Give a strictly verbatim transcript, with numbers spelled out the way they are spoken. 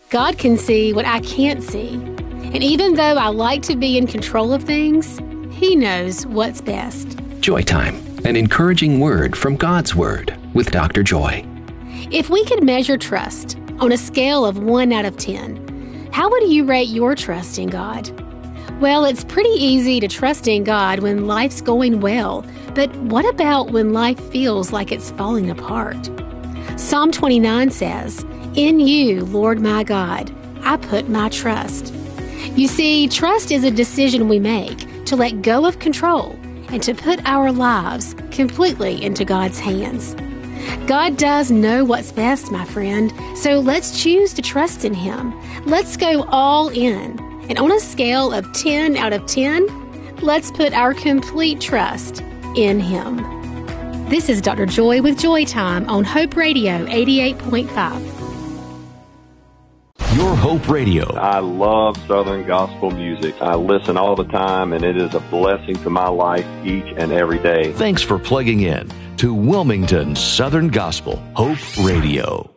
God can see what I can't see. And even though I like to be in control of things, He knows what's best. Joy Time, an encouraging word from God's Word with Doctor Joy. If we could measure trust on a scale of one out of ten, how would you rate your trust in God? Well, it's pretty easy to trust in God when life's going well, but what about when life feels like it's falling apart? Psalm twenty-nine says, "In you, Lord my God, I put my trust." You see, trust is a decision we make to let go of control and to put our lives completely into God's hands. God does know what's best, my friend, so let's choose to trust in Him. Let's go all in. And on a scale of ten out of ten, let's put our complete trust in Him. This is Doctor Joy with Joy Time on Hope Radio eighty-eight point five. Your Hope Radio. I love Southern gospel music. I listen all the time, and it is a blessing to my life each and every day. Thanks for plugging in to Wilmington Southern Gospel Hope Radio.